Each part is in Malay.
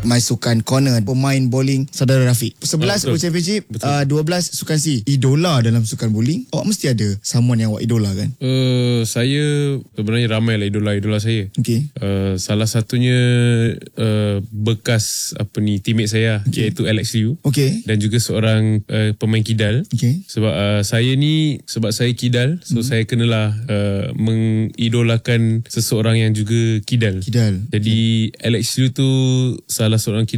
My Sukan Corner, pemain bowling saudara Rafiq. 11 World Championship, 12 Sukan C. Idola dalam sukan bowling, awak mesti ada someone yang awak idola kan? Saya sebenarnya ramai lah idola saya. Okay. Salah satunya bekas teammate saya, iaitu Alex Liu. Okay. Dan juga seorang pemain kidal. Okay. Sebab saya kidal, so saya kenalah mengidolakan seseorang yang juga kidal. Jadi Alex Liu tu salah seorang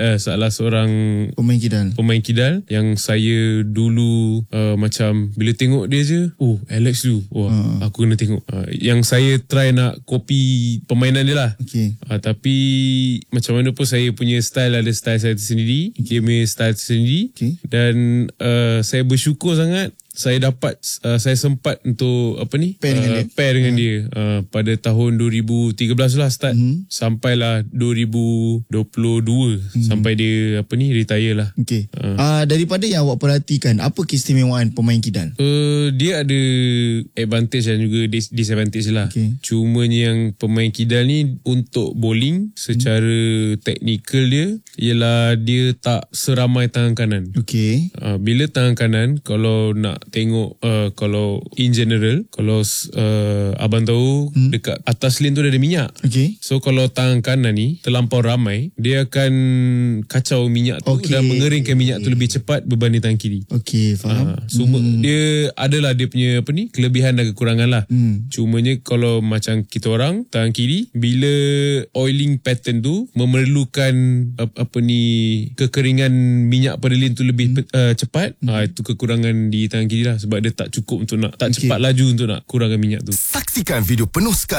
pemain kidal yang saya dulu macam bila tengok dia je, Alex Liu, aku kena tengok. Yang saya try nak copy permainan dia lah. Okay. Tapi macam mana pun saya punya style ada style saya tersendiri, dia punya style tersendiri. Dan saya bersyukur sangat saya sempat untuk pair dengan dia pada tahun 2013 lah start, sampailah 2022 sampai dia retire lah. Okay. Daripada yang awak perhatikan, apa keistimewaan pemain kidal? Dia ada advantage dan juga disadvantage lah. Cumanya yang pemain kidal ni untuk bowling secara teknikal dia ialah dia tak seramai tangan kanan. Bila tangan kanan, kalau nak tengok kalau in general, kalau abang tahu dekat atas lane tu ada minyak. So kalau tangan kanan ni terlampau ramai, dia akan kacau minyak tu dan mengeringkan minyak tu lebih cepat berbanding tangan kiri. Faham. Dia adalah dia punya kelebihan dan kekurangan lah. Cumanya kalau macam kita orang tangan kiri, bila oiling pattern tu memerlukan kekeringan minyak pada lane tu lebih cepat, itu kekurangan di tangan kiri lah, sebab dia tak cukup untuk nak cepat laju untuk nak kurangkan minyak tu. Saksikan video penuh sekali